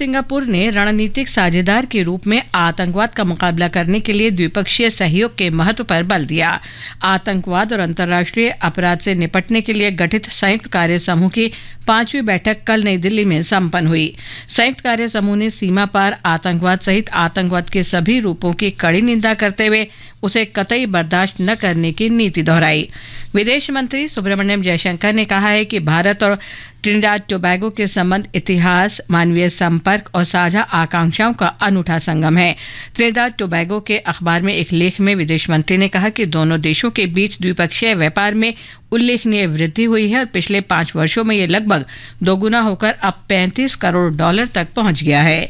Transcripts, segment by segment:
Singapore ने रणनीतिक साझेदार के रूप में आतंकवाद का मुकाबला करने के लिए द्विपक्षीय सहयोग के महत्व पर बल दिया। आतंकवाद और अंतर्राष्ट्रीय अपराध से निपटने के लिए गठित संयुक्त कार्य समूह की 5वीं बैठक कल नई दिल्ली में संपन्न हुई। संयुक्त कार्य समूह ने सीमा पार आतंकवाद सहित आतंकवाद के सभी रूपों की कड़ी निंदा करते हुए उसे कतई बर्दाश्त न करने की नीति दोहराई। विदेश मंत्री सुब्रमण्यम जयशंकर ने कहा है कि भारत और ट्रिनिडाद टोबैगो के संबंध इतिहास, मानवीय संपर्क और साझा आकांक्षाओं का अनूठा संगम है। ट्रिनिडाद टोबैगो के अखबार में एक लेख में विदेश मंत्री ने कहा कि दोनों देशों के बीच द्विपक्षीय व्यापार में उल्लेखनीय वृद्धि हुई है और पिछले 5 वर्षों में ये लगभग दोगुना होकर अब $35 करोड़ तक पहुंच गया है।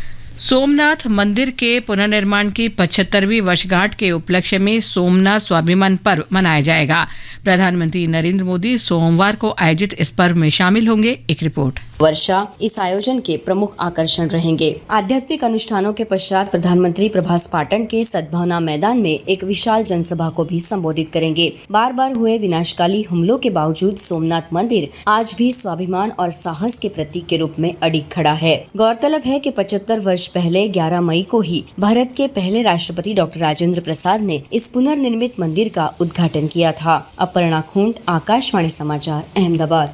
सोमनाथ मंदिर के पुनर्निर्माण की 75वीं वर्षगांठ के उपलक्ष्य में सोमनाथ स्वाभिमान पर्व मनाया जाएगा। प्रधानमंत्री नरेंद्र मोदी सोमवार को आयोजित इस पर्व में शामिल होंगे। एक रिपोर्ट। वर्षा इस आयोजन के प्रमुख आकर्षण रहेंगे। आध्यात्मिक अनुष्ठानों के पश्चात प्रधानमंत्री प्रभास पाटन के सद्भावना मैदान में एक विशाल जनसभा को भी संबोधित करेंगे। बार बार हुए विनाशकाली हमलों के बावजूद सोमनाथ मंदिर आज भी स्वाभिमान और साहस के प्रतीक के रूप में अडिग खड़ा है। गौरतलब है कि 75 वर्ष पहले 11 मई को ही भारत के पहले राष्ट्रपति डॉक्टर राजेंद्र प्रसाद ने इस पुनर्निर्मित मंदिर का उद्घाटन किया था। अपर्णा खूंट, आकाशवाणी समाचार, अहमदाबाद।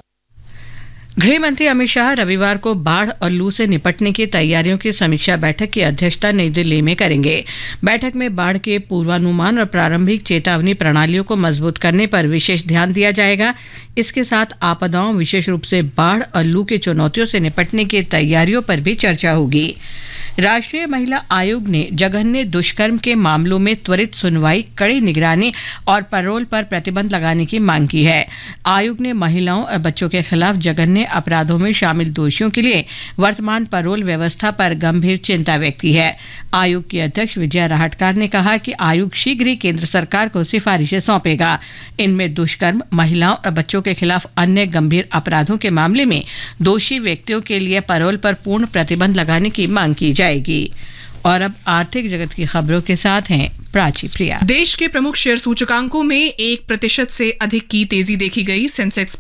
गृह मंत्री अमित शाह रविवार को बाढ़ और लू से निपटने की तैयारियों की समीक्षा बैठक की अध्यक्षता नई दिल्ली में करेंगे। बैठक में बाढ़ के पूर्वानुमान और प्रारंभिक चेतावनी प्रणालियों को मजबूत करने पर विशेष ध्यान दिया जाएगा। इसके साथ आपदाओं, विशेष रूप से बाढ़ और लू की चुनौतियों से निपटने की तैयारियों पर भी चर्चा होगी। राष्ट्रीय महिला आयोग ने जघन्य दुष्कर्म के मामलों में त्वरित सुनवाई, कड़ी निगरानी और पैरोल पर प्रतिबंध लगाने की मांग की है। आयोग ने महिलाओं और बच्चों के खिलाफ जघन्य अपराधों में शामिल दोषियों के लिए वर्तमान पैरोल व्यवस्था पर गंभीर चिंता व्यक्त की है। आयोग की अध्यक्ष विजया राहटकर ने कहा कि आयोग शीघ्र ही केंद्र सरकार को सिफारिशें सौंपेगा। इनमें दुष्कर्म, महिलाओं और बच्चों के खिलाफ अन्य गंभीर अपराधों के मामले में दोषी व्यक्तियों के लिए पैरोल पर पूर्ण प्रतिबंध लगाने की मांग की जाएगी। और अब आर्थिक जगत की खबरों के साथ हैं प्राची प्रिया। देश के प्रमुख शेयर सूचकांकों में 1% से अधिक की तेजी देखी गई। सेंसेक्स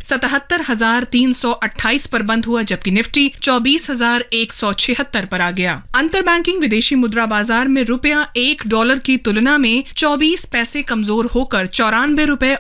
77,328 पर बंद हुआ, जबकि निफ्टी 24,176 पर आ गया। अंतर बैंकिंग विदेशी मुद्रा बाजार में रुपया $1 की तुलना में 24 पैसे कमजोर होकर 94 रुपए